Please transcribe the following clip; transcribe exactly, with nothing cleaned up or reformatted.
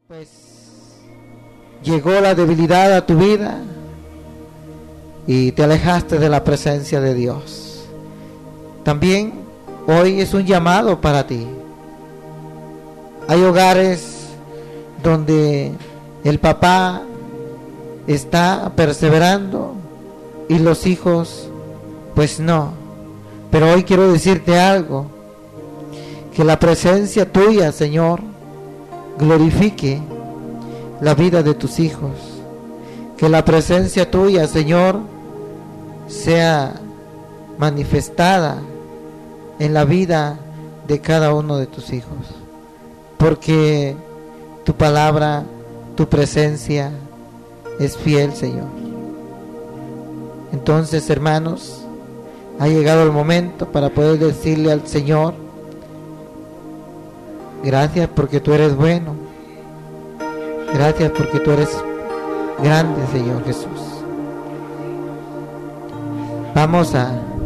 Pues llegó la debilidad a tu vida y te alejaste de la presencia de Dios. También hoy es un llamado para ti. Hay hogares donde el papá está perseverando y los hijos pues no. Pero hoy quiero decirte algo, que la presencia tuya, Señor, glorifique la vida de tus hijos. Que la presencia tuya, Señor, sea manifestada en la vida de cada uno de tus hijos. Porque tu palabra, tu presencia es fiel, Señor. Entonces, hermanos, ha llegado el momento para poder decirle al Señor: gracias porque tú eres bueno. Gracias porque tú eres grande, Señor Jesús. Vamos a